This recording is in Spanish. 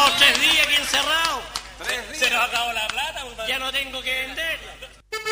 llevamos 3 días aquí encerrados. 3 días. Se nos acabó la plata, pues, Ya no tengo que vender.